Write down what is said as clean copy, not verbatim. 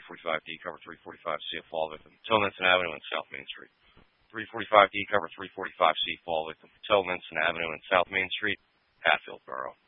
345D, cover 345C, a fall victim. Tillmanson Avenue and South Main Street. 345D, cover 345C, fall victim. Tillmanson Avenue and South Main Street, Hatfield Borough.